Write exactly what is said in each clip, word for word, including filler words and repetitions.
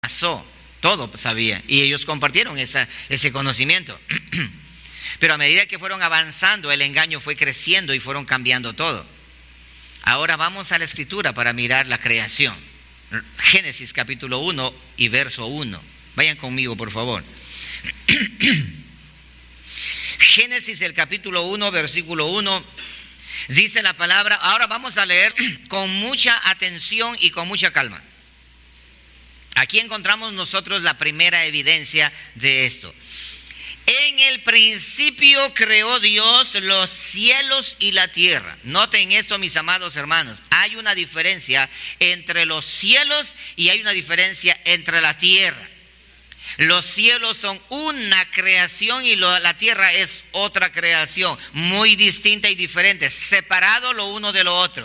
pasó, todo sabía, y ellos compartieron esa, ese conocimiento. Pero a medida que fueron avanzando, el engaño fue creciendo y fueron cambiando todo. Ahora vamos a la escritura para mirar la creación. Génesis capítulo uno y verso uno. Vayan conmigo, por favor. Génesis el capítulo uno, versículo uno. Dice la palabra, ahora vamos a leer con mucha atención y con mucha calma. Aquí encontramos nosotros la primera evidencia de esto. En el principio creó Dios los cielos y la tierra. Noten esto, mis amados hermanos. Hay una diferencia entre los cielos y hay una diferencia entre la tierra. Los cielos son una creación y lo, la tierra es otra creación, muy distinta y diferente, separado lo uno de lo otro.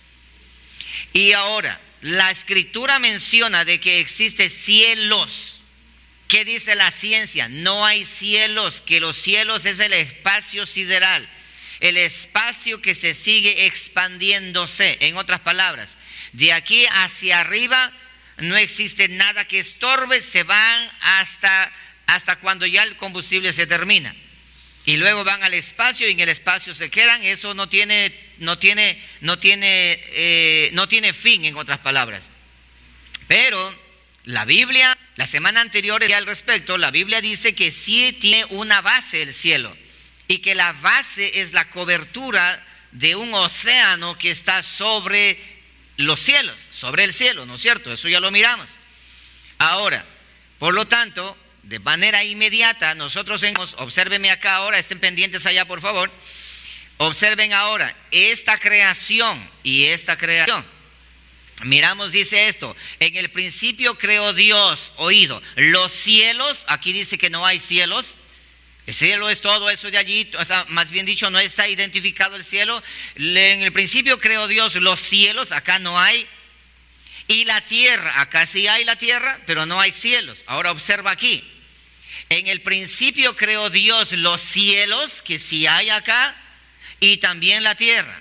Y ahora, la escritura menciona de que existen cielos. ¿Qué dice la ciencia? No hay cielos, que los cielos es el espacio sideral, el espacio que se sigue expandiéndose. En otras palabras, de aquí hacia arriba no existe nada que estorbe, se van hasta, hasta cuando ya el combustible se termina. Y luego van al espacio y en el espacio se quedan. Eso no tiene, no tiene, no tiene, eh, no tiene fin, en otras palabras. Pero la Biblia, la semana anterior al respecto, la Biblia dice que sí tiene una base el cielo y que la base es la cobertura de un océano que está sobre los cielos, sobre el cielo, ¿no es cierto? Eso ya lo miramos. Ahora, por lo tanto, de manera inmediata, nosotros hemos, obsérvenme acá ahora, estén pendientes allá por favor, observen ahora, esta creación y esta creación. Miramos, dice esto, en el principio creó Dios, oído, los cielos, aquí dice que no hay cielos, el cielo es todo eso de allí, o sea, más bien dicho, no está identificado el cielo. En el principio creó Dios los cielos, acá no hay, y la tierra, acá sí hay la tierra, pero no hay cielos. Ahora observa aquí, en el principio creó Dios los cielos, que sí hay acá, y también la tierra.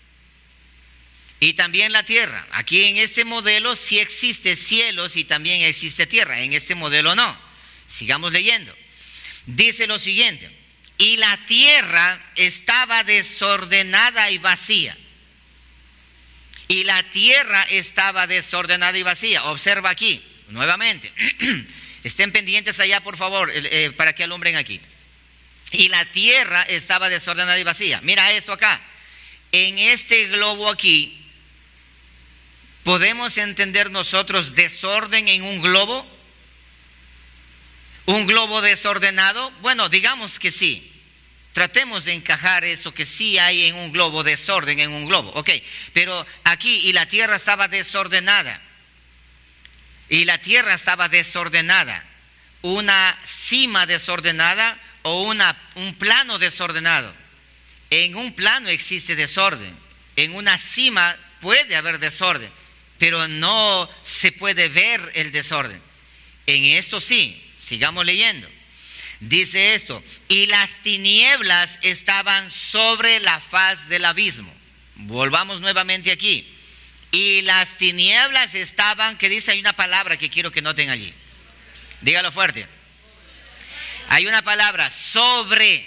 Y también la tierra. Aquí en este modelo sí existe cielos y también existe tierra. En este modelo no. Sigamos leyendo. Dice lo siguiente: y la tierra estaba desordenada y vacía. Y la tierra estaba desordenada y vacía. Observa aquí, nuevamente. Estén pendientes allá, por favor, eh, para que alumbren aquí. Y la tierra estaba desordenada y vacía. Mira esto acá. En este globo aquí, ¿podemos entender nosotros desorden en un globo? ¿Un globo desordenado? Bueno, digamos que sí. Tratemos de encajar eso que sí hay en un globo, desorden en un globo. Ok, pero aquí, y la tierra estaba desordenada. Y la tierra estaba desordenada. Una cima desordenada o una, un plano desordenado. En un plano existe desorden. En una cima puede haber desorden, pero no se puede ver el desorden. En esto sí, sigamos leyendo. Dice esto: y las tinieblas estaban sobre la faz del abismo. Volvamos nuevamente aquí. Y las tinieblas estaban, que dice, hay una palabra que quiero que noten allí. Dígalo fuerte. Hay una palabra, sobre.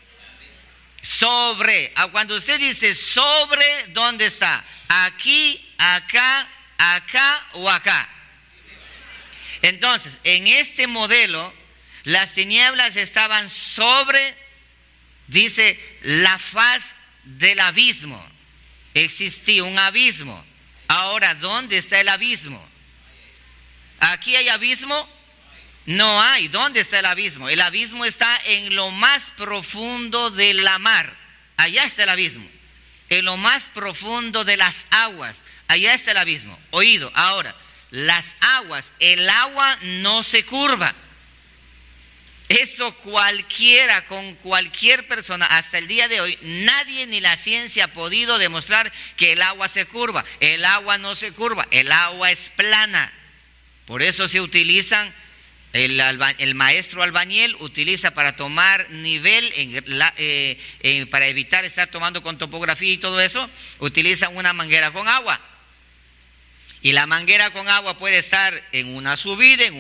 Sobre. Cuando usted dice sobre, ¿dónde está? Aquí, acá, acá o acá. Entonces, en este modelo, las tinieblas estaban sobre, dice, la faz del abismo. Existía un abismo. Ahora, ¿dónde está el abismo? ¿Aquí hay abismo? No hay. ¿Dónde está el abismo? El abismo está en lo más profundo de la mar. Allá está el abismo. En lo más profundo de las aguas. Allá está el abismo. Oído, ahora, las aguas, el agua no se curva. Eso cualquiera, con cualquier persona, hasta el día de hoy, nadie ni la ciencia ha podido demostrar que el agua se curva. El agua no se curva, el agua es plana. Por eso se utilizan, el, alba, el maestro albañil utiliza para tomar nivel, en la, eh, eh, para evitar estar tomando con topografía y todo eso, utilizan una manguera con agua. Y la manguera con agua puede estar en una subida, en